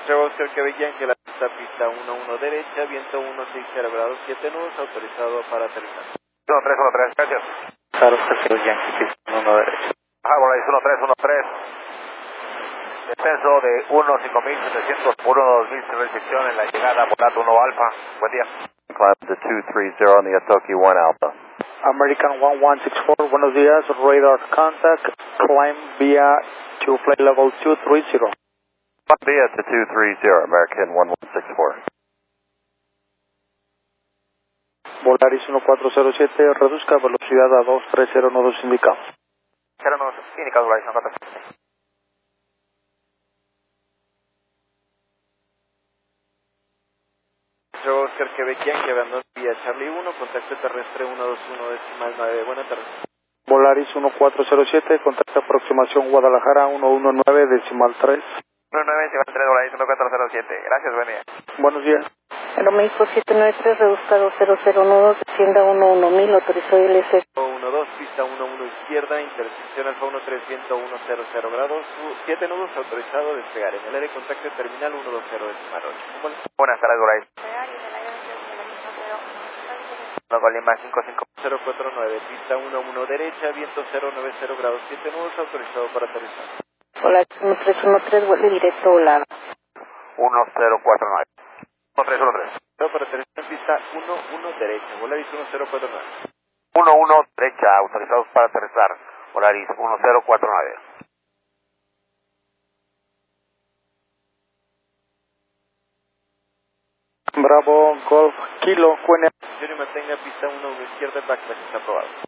Oscar Quebec Yankee, la pista 11 derecha, viento 160 grados, 7 nudos, autorizado para aterrizar. 1313, gracias. Oscar Quebec Yankee, pista 1 derecha. Volaris 1313. Descenso de 15700 por 12000 sin restricción en la llegada Volato 1 Alfa. Buen día. Climb to 230 on the Atoki 1 Alpha. American 1164, buenos días, radar contact, climb via to flight level 230. Via to 230, American 1164. Volaris 1407, reduzca velocidad a 230 nudos indicados. 0 nudos indicados, Volaris 1407. Oscar Quebec Yankee, abandonó vía Charlie 1, contacto terrestre 121 decimal 9, buena tarde. Volaris 1407, contacto aproximación Guadalajara 119 decimal 3. 19 decimal 3, Volaris 1407. Gracias, buen día. Buenos días. Aeroméxico 793, reduzca 200 nudos, descienda 11000, autorizó ILS. 12, pista 11 izquierda, intersección Alfa 13, viento 100 grados, 7 nudos, autorizado despegar. En el aire contacto terminal 120 decimal 8. Buenas tardes, Volaris. No, Colima 55049, pista 11 derecha, viento 090 grados, 7 nudos, autorizado para aterrizar. Hola, 1313, vuelo directo volada. 1049. 1313. Para aterrizar en pista 11 derecha, Volaris 1049. 11 derecha, autorizados para aterrizar. Volaris 1049. Bravo, Golf, Kilo, Cuene. Mantenga pista 1 izquierda, backtrack está aprobado.